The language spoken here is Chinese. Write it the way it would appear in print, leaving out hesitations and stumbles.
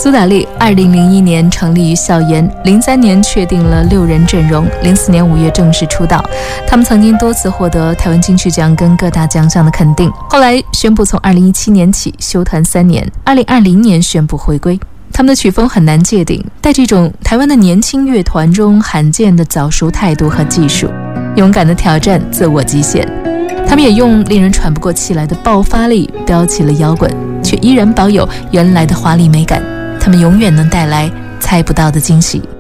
苏打绿2001年成立于校园，03年确定了6人阵容，04年5月正式出道。他们曾经多次获得台湾金曲奖跟各大奖项的肯定，后来宣布从2017年起休团3年，2020年宣布回归。他们的曲风很难界定，带着一种台湾的年轻乐团中罕见的早熟态度和技术，勇敢的挑战自我极限。他们也用令人喘不过气来的爆发力飙起了摇滚，却依然保有原来的华丽美感。他们永远能带来猜不到的惊喜。